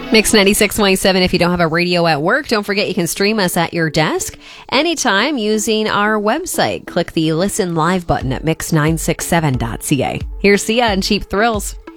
Mix 96.7. If you don't have a radio at work, don't forget you can stream us at your desk anytime using our website. Click the Listen Live button at mix967.ca. Here's Sia and Cheap Thrills.